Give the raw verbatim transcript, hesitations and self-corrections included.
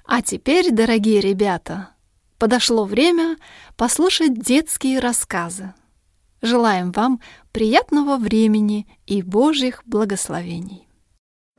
А теперь, дорогие ребята, подошло время послушать детские рассказы. Желаем вам приятного времени и Божьих благословений.